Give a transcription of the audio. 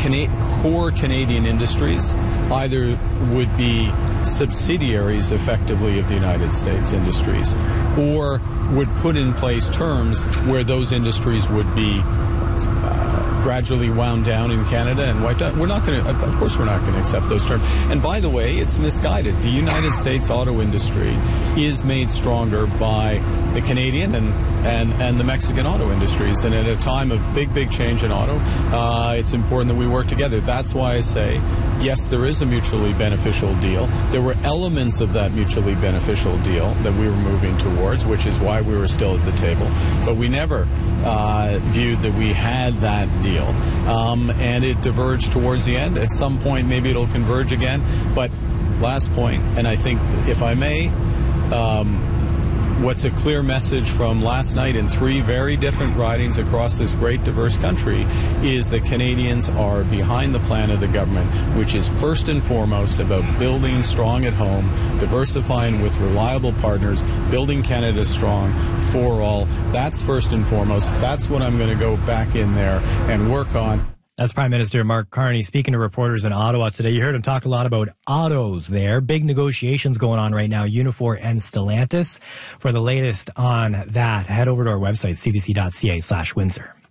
core Canadian industries either would be subsidiaries effectively of the United States industries, or would put in place terms where those industries would be gradually wound down in Canada and wiped out. Of course we're not going to accept those terms. And by the way, it's misguided. The United States auto industry is made stronger by the Canadian and the Mexican auto industries. And at a time of big change in auto, it's important that we work together. That's why I say, yes, there is a mutually beneficial deal. There were elements of that mutually beneficial deal that we were moving towards, which is why we were still at the table. But we never viewed that we had that deal. And it diverged towards the end. At some point, maybe it'll converge again. But last point, and I think, if I may, what's a clear message from last night in 3 very different ridings across this great diverse country is that Canadians are behind the plan of the government, which is first and foremost about building strong at home, diversifying with reliable partners, building Canada strong for all. That's first and foremost. That's what I'm going to go back in there and work on. That's Prime Minister Mark Carney speaking to reporters in Ottawa today. You heard him talk a lot about autos there. Big negotiations going on right now, Unifor and Stellantis. For the latest on that, head over to our website, cbc.ca/Windsor.